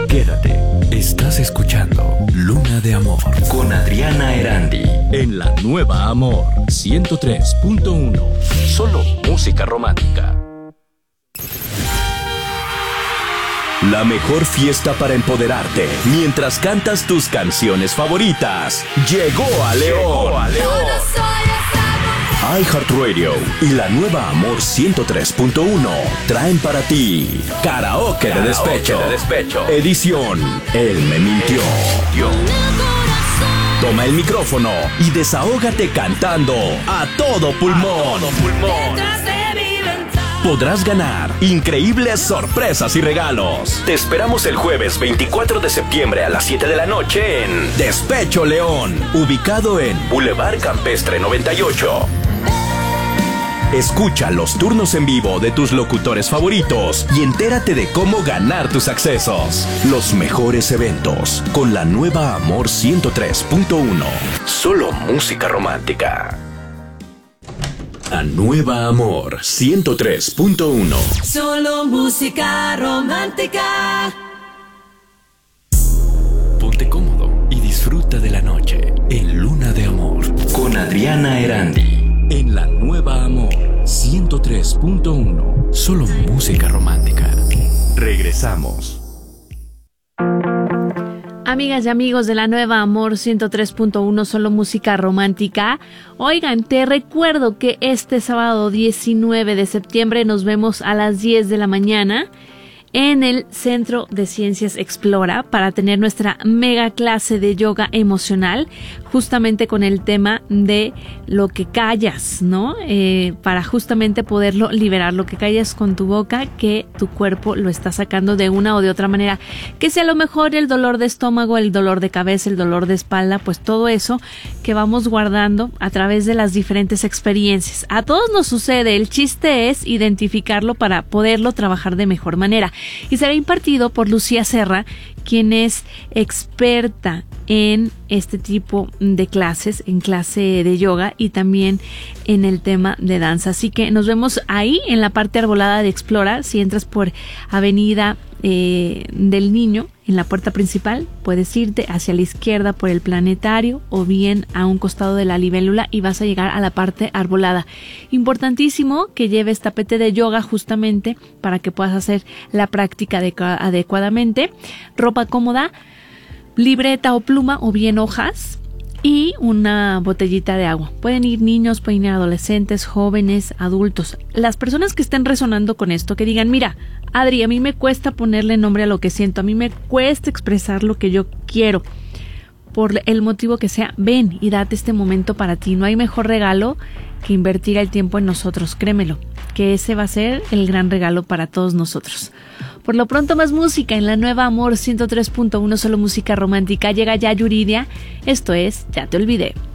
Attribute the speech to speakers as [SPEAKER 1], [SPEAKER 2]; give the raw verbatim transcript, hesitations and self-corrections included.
[SPEAKER 1] Quédate, estás escuchando Luna de Amor con Adriana Erandi en la nueva Amor ciento tres punto uno. Solo música romántica. La mejor fiesta para empoderarte mientras cantas tus canciones favoritas llegó a León. Llegó a León. iHeartRadio y la nueva Amor ciento tres punto uno traen para ti Karaoke, Karaoke de Despecho, de despecho. Edición Él me mintió. Toma el micrófono y desahógate cantando a todo pulmón. A todo pulmón. Podrás ganar increíbles sorpresas y regalos. Te esperamos el jueves veinticuatro de septiembre a las siete de la noche en Despecho León, ubicado en Boulevard Campestre noventa y ocho. Escucha los turnos en vivo de tus locutores favoritos y entérate de cómo ganar tus accesos. Los mejores eventos con la nueva Amor ciento tres punto uno. Solo música romántica. La nueva Amor ciento tres punto uno.
[SPEAKER 2] Solo música romántica.
[SPEAKER 1] Ponte cómodo y disfruta de la noche en Luna de Amor con Adriana Erandi. En la nueva Amor ciento tres punto uno. Solo música romántica. Regresamos.
[SPEAKER 3] Amigas y amigos de la nueva Amor ciento tres punto uno, solo música romántica. Oigan, te recuerdo que este sábado diecinueve de septiembre nos vemos a las diez de la mañana en el Centro de Ciencias Explora para tener nuestra mega clase de yoga emocional, justamente con el tema de lo que callas, ¿no? Eh, para justamente poderlo liberar, lo que callas con tu boca, que tu cuerpo lo está sacando de una o de otra manera. Que sea a lo mejor el dolor de estómago, el dolor de cabeza, el dolor de espalda, pues todo eso que vamos guardando a través de las diferentes experiencias. A todos nos sucede, el chiste es identificarlo para poderlo trabajar de mejor manera. Y será impartido por Lucía Serra, quien es experta en este tipo de clases, en clase de yoga y también en el tema de danza. Así que nos vemos ahí en la parte arbolada de Explora. Si entras por Avenida eh, del Niño, en la puerta principal, puedes irte hacia la izquierda por el Planetario o bien a un costado de la Libélula y vas a llegar a la parte arbolada. Importantísimo que lleves tapete de yoga justamente para que puedas hacer la práctica adecu- adecuadamente. Ropa cómoda, libreta o pluma o bien hojas y una botellita de agua. Pueden ir niños, pueden ir adolescentes, jóvenes, adultos. Las personas que estén resonando con esto, que digan, mira, Adri, a mí me cuesta ponerle nombre a lo que siento, a mí me cuesta expresar lo que yo quiero, por el motivo que sea, ven y date este momento para ti. No hay mejor regalo que invertir el tiempo en nosotros, créemelo, que ese va a ser el gran regalo para todos nosotros. Por lo pronto, más música en la nueva Amor ciento tres punto uno, solo música romántica. Llega ya Yuridia, esto es Ya te olvidé.